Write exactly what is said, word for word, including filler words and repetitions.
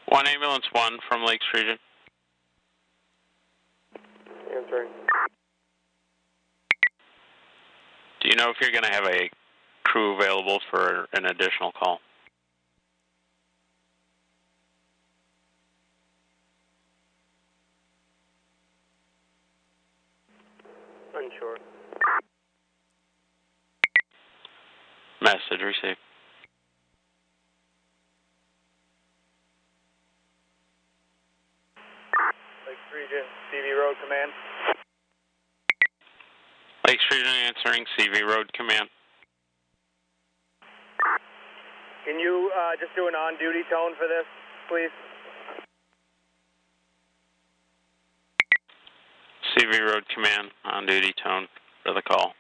One ambulance one from Lakes Region. Answering. Do you know if you're going to have a crew available for an additional call? Unsure. Message received. Lakes Region, C V Road Command. Lakes Region answering C V Road Command. Can you uh, just do an on-duty tone for this, please? C V Road Command, on duty tone for the call.